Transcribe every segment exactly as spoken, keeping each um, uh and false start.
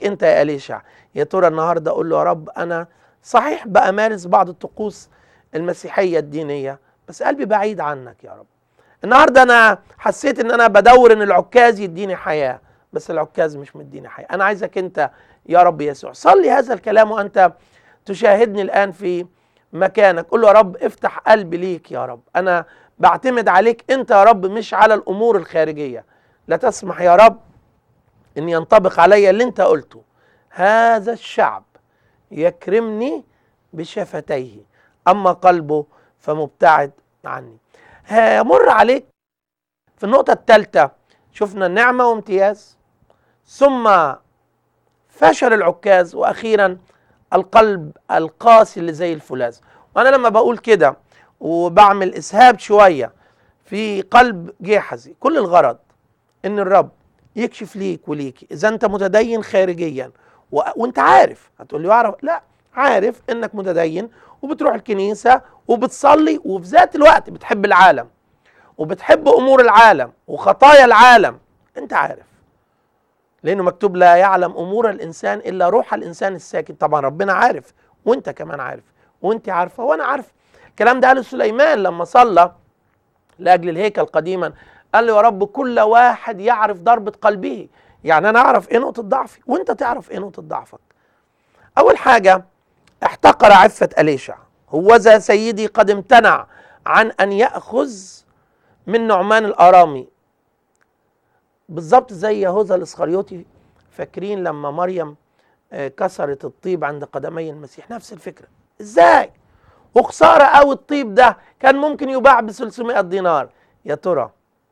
لك انت يا أليشع. يا ترى النهارده اقول له يا رب انا صحيح بأمارس بعض الطقوس المسيحية الدينية بس قلبي بعيد عنك يا رب. النهارده انا حسيت ان انا بدور ان العكاز يديني حياة بس العكاز مش مديني حياة. انا عايزك انت يا رب يسوع. صلي هذا الكلام وانت تشاهدني الآن في مكانك. قل له يا رب افتح قلبي ليك يا رب. انا بعتمد عليك انت يا رب مش على الامور الخارجية. لا تسمح يا رب ان ينطبق علي اللي انت قلته. هذا الشعب يكرمني بشفتيه اما قلبه فمبتعد عني. همر عليك في النقطة الثالثة. شفنا النعمة وامتياز، ثم فشل العكاز، واخيرا القلب القاسي اللي زي الفولاذ. وانا لما بقول كده وبعمل اسهاب شوية في قلب جيحزي، كل الغرض ان الرب يكشف ليك وليك اذا انت متدين خارجيا و... وانت عارف. هتقول لي اعرف؟ لا، عارف انك متدين وبتروح الكنيسة وبتصلي وفي ذات الوقت بتحب العالم وبتحب امور العالم وخطايا العالم. انت عارف لانه مكتوب لا يعلم امور الانسان الا روح الانسان الساكن. طبعا ربنا عارف وانت كمان عارف وانت عارفه وانا عارف. الكلام ده قاله سليمان لما صلى لاجل الهيكل قديما. قال له يا رب كل واحد يعرف ضربة قلبه. يعني انا اعرف ايه نقطة ضعفي وانت تعرف ايه نقطة ضعفك. اول حاجة احتقر عفة أليشع. هوذا سيدي قد امتنع عن ان يأخذ من نعمان الارامي. بالظبط زي يهوذا الاسخريوطي. فاكرين لما مريم كسرت الطيب عند قدمي المسيح؟ نفس الفكرة. ازاي؟ وخسارة قوي الطيب ده كان ممكن يباع ب ثلاثمائة دينار. يا ترى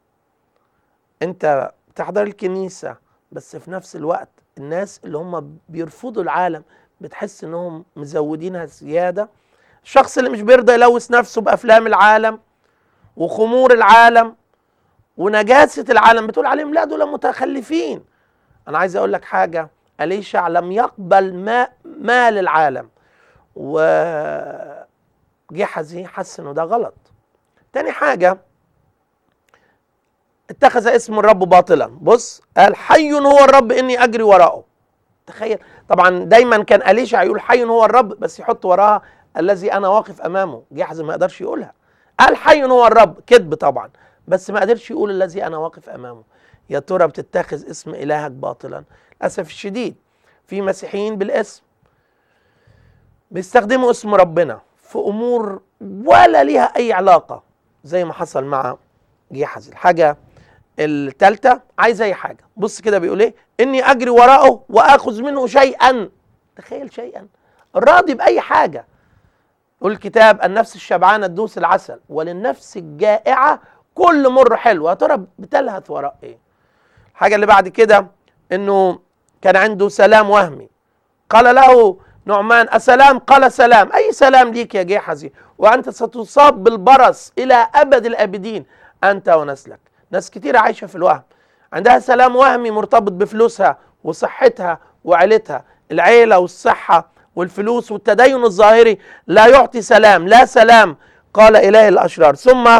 انت بتحضر الكنيسة بس في نفس الوقت الناس اللي هم بيرفضوا العالم بتحس انهم مزودينها زيادة؟ الشخص اللي مش بيرضى يلوث نفسه بأفلام العالم وخمور العالم ونجاسة العالم بتقول عليهم لا دول متخلفين. انا عايز اقول لك حاجة، أليشع لم يقبل ما مال العالم وجحزي حس انه ده غلط. تاني حاجة اتخذ اسم الرب باطلا. بص قال حي هو الرب اني اجري وراءه. تخيل. طبعا دايما كان أليشع يقول حي هو الرب بس يحط وراها الذي انا واقف امامه. جحزي ما يقدرش يقولها. قال حي هو الرب، كذب طبعا، بس ما قدرش يقول الذي انا واقف امامه. يا ترى بتتخذ اسم الهك باطلا؟ للاسف الشديد في مسيحيين بالاسم بيستخدموا اسم ربنا في امور ولا ليها اي علاقه زي ما حصل مع جحزي. الحاجه الثالثه عايز اي حاجه. بص كده بيقول ايه؟ اني اجري وراءه واخذ منه شيئا. تخيل شيئا، راضي باي حاجه. يقول الكتاب النفس الشبعانه تدوس العسل وللنفس الجائعه كل مر حلو. يا ترى بتلهث وراء ايه؟ الحاجه اللي بعد كده انه كان عنده سلام وهمي. قال له نعمان أسلام؟ قال سلام. أي سلام ليك يا جحزي وأنت ستصاب بالبرص إلى أبد الآبدين أنت ونسلك. ناس كتير عايشة في الوهم، عندها سلام وهمي مرتبط بفلوسها وصحتها وعيلتها. العيلة والصحة والفلوس والتدين الظاهري لا يعطي سلام. لا سلام قال إله الأشرار. ثم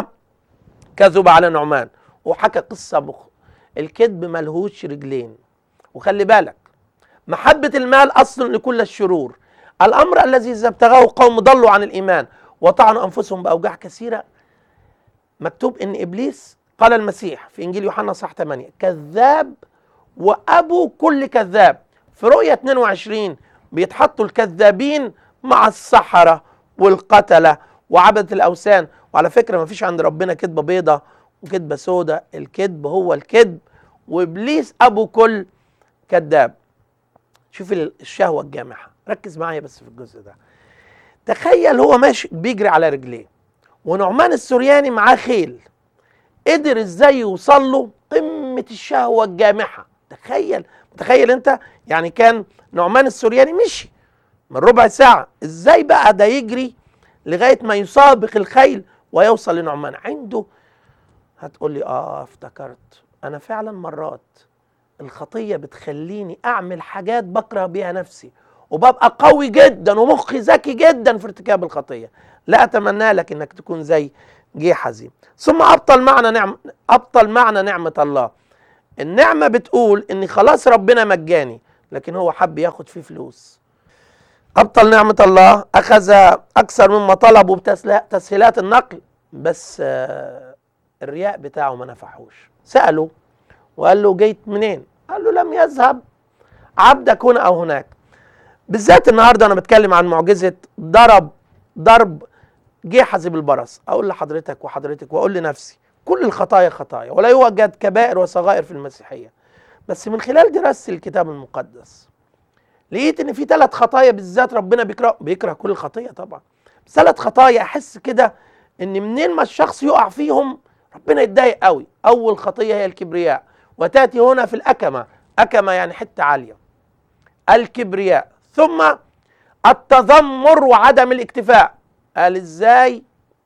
كذب على نعمان وحكى قصة مخ. الكذب ملهوش رجلين. وخلي بالك محبة المال أصل لكل الشرور. الأمر الذي إذا ابتغاه قوم ضلوا عن الإيمان وطعنوا أنفسهم بأوجاع كثيرة. مكتوب إن إبليس قال المسيح في إنجيل يوحنا صح ثمانية كذاب وأبو كل كذاب. في رؤية اثنين وعشرين بيتحطوا الكذابين مع السحرة والقتلة وعبدة الأوثان. وعلى فكرة ما فيش عند ربنا كذبة بيضة وكذبة سودة. الكذب هو الكذب وإبليس أبو كل كذاب. شوف الشهوة الجامحة. ركز معايا بس في الجزء ده. تخيل هو ماشي بيجري على رجليه ونعمان السورياني معاه خيل. قدر ازاي يوصل له قمة الشهوة الجامحة؟ تخيل. تخيل انت يعني كان نعمان السورياني مشي من ربع ساعة، ازاي بقى ده يجري لغاية ما يسابق الخيل ويوصل لنعمان عنده؟ هتقول لي اه افتكرت انا فعلا مرات الخطية بتخليني أعمل حاجات بكره بيها نفسي وببقى قوي جدا ومخي ذكي جدا في ارتكاب الخطية. لا أتمنى لك إنك تكون زي جحزي. ثم أبطل معنى نعم أبطل معنى نعمة الله. النعمة بتقول إن خلاص ربنا مجاني لكن هو حب ياخد فيه فلوس. أبطل نعمة الله، أخذ أكثر مما طلبوا بتسهيلات النقل، بس الرياء بتاعه ما نفعوش. سأله وقال له جيت منين؟ قال له لم يذهب عبدك هنا أو هناك. بالذات النهاردة أنا بتكلم عن معجزة ضرب ضرب جيحزي بالبرص. أقول لحضرتك وحضرتك وأقول لنفسي كل الخطايا خطايا، ولا يوجد كبائر وصغائر في المسيحية. بس من خلال دراسة الكتاب المقدس لقيت ان في ثلاث خطايا بالذات ربنا بيكره بيكره كل الخطيه طبعا، بس ثلاث خطايا احس كده ان منين ما الشخص يقع فيهم ربنا يتضايق قوي. اول خطيه هي الكبرياء، وتاتي هنا في الاكمه، اكمه يعني حته عاليه، الكبرياء. ثم التذمر وعدم الاكتفاء. قال ازاي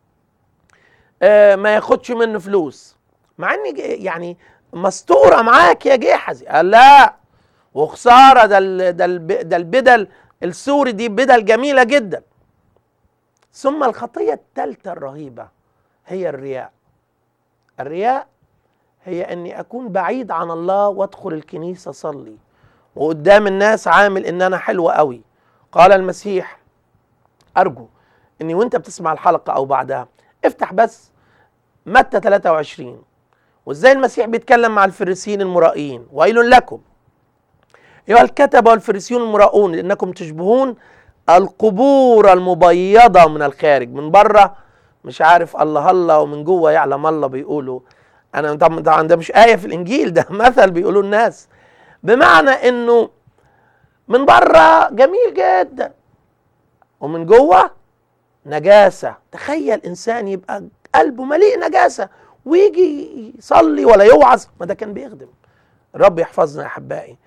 آه ما ياخدش منه فلوس مع ان يعني مستوره معاك يا جيحزي؟ قال لا، وخساره، ده ده البدل السوري دي بدل جميله جدا. ثم الخطيه الثالثه الرهيبه هي الرياء. الرياء هي اني اكون بعيد عن الله وادخل الكنيسه اصلي وقدام الناس عامل ان انا حلوه قوي. قال المسيح، ارجو اني وانت بتسمع الحلقه او بعدها افتح بس متى ثلاثة وعشرين، وازاي المسيح بيتكلم مع الفريسيين المرائين. ويل لكم أيها الكتبة والفريسيون المراؤون لأنكم تشبهون القبور المبيضة من الخارج، من بره مش عارف الله الله ومن جوه يعلم الله. بيقولوا أنا طبعا ده مش آية في الإنجيل، ده مثل بيقولوا الناس، بمعنى إنه من بره جميل جدا ومن جوه نجاسة. تخيل إنسان يبقى قلبه مليء نجاسة ويجي يصلي ولا يوعظ، ما ده كان بيخدم. الرب يحفظنا يا أحبائي.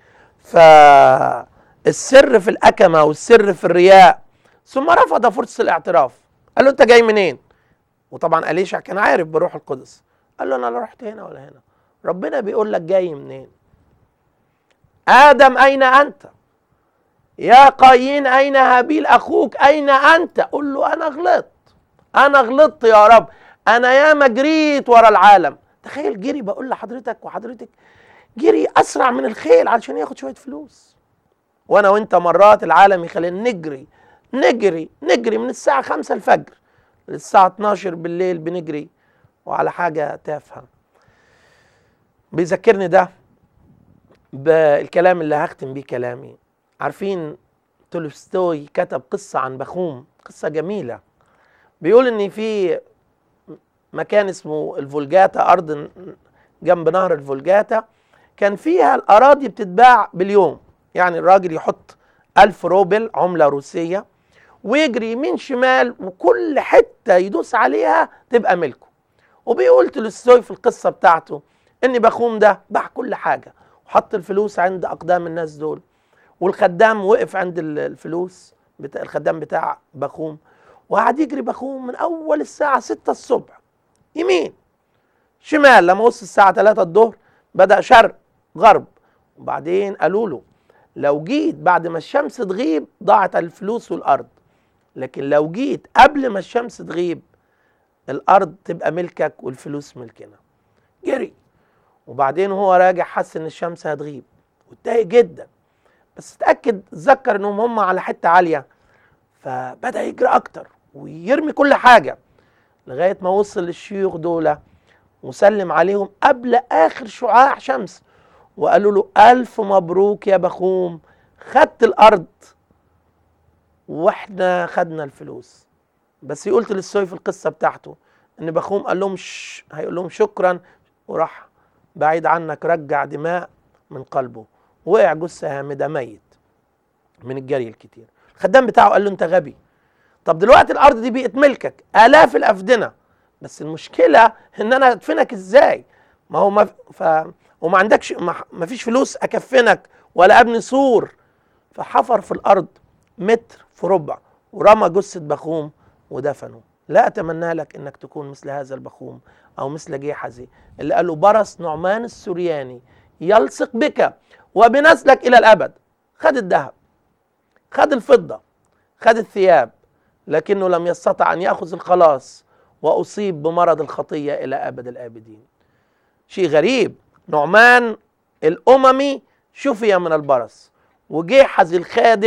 فالسر في الأكمة والسر في الرياء. ثم رفض فرصة الاعتراف. قال له أنت جاي منين؟ وطبعا أليشع كان عارف بروح القدس. قال له أنا لا رحت هنا ولا هنا. ربنا بيقول لك جاي منين؟ آدم أين أنت؟ يا قايين أين هابيل أخوك؟ أين أنت؟ قل له أنا غلطت، أنا غلطت يا رب، أنا ياما جريت ورا العالم. تخيل جري، بقول لحضرتك وحضرتك جري أسرع من الخيل علشان ياخد شوية فلوس. وأنا وأنت مرات العالم يخلينا نجري نجري نجري من الساعة خمسة الفجر للساعة اتناشر بالليل بنجري وعلى حاجة تافهة. بيذكرني ده بالكلام اللي هختم بيه كلامي. عارفين تولستوي كتب قصة عن بخوم، قصة جميلة. بيقول إن في مكان اسمه الفولجاتا، أرض جنب نهر الفولجاتا، كان فيها الأراضي بتتباع باليوم. يعني الراجل يحط ألف روبل عملة روسية ويجري يمين شمال وكل حتة يدوس عليها تبقى ملكه. وبيقول تولستوي في القصة بتاعته إن بخوم ده باع كل حاجة وحط الفلوس عند أقدام الناس دول، والخدام وقف عند الفلوس بتاع الخدام بتاع بخوم وقعد يجري بخوم من أول الساعة ستة الصبح يمين شمال. لما وصل الساعة ثلاثة الظهر بدأ شرق غرب. وبعدين قالوا له لو جيت بعد ما الشمس تغيب ضاعت الفلوس والأرض، لكن لو جيت قبل ما الشمس تغيب الأرض تبقى ملكك والفلوس ملكنا. جري، وبعدين هو راجع حس ان الشمس هتغيب واتضايق جدا، بس اتأكد اتذكر انهم هم على حتة عالية، فبدأ يجري اكتر ويرمي كل حاجة لغاية ما وصل للشيوخ دول وسلم عليهم قبل اخر شعاع شمس وقالوا له الف مبروك يا بخوم، خدت الارض واحنا خدنا الفلوس. بس قلت للسوي في القصة بتاعته ان بخوم قال لهم ش... هيقول لهم شكرا، وراح بعيد عنك رجع دماء من قلبه، وقع جثة هامدة ميت من الجري الكتير. الخدام بتاعه قال له انت غبي، طب دلوقتي الارض دي بقت ملكك الاف الافدنة، بس المشكلة ان انا ادفنك ازاي؟ ما هو ما ف... وما عندكش ما فيش فلوس اكفنك ولا ابني سور. فحفر في الارض متر في ربع ورمى جثة بخوم ودفنه. لا اتمنى لك انك تكون مثل هذا البخوم او مثل جيحزي اللي قالوا برص نعمان السورياني يلصق بك وبنسلك الى الابد. خد الذهب، خد الفضة، خد الثياب، لكنه لم يستطع ان ياخذ الخلاص واصيب بمرض الخطية الى ابد الابدين. شيء غريب، نعمان الاممي شفي من البرص وجيحز الخادم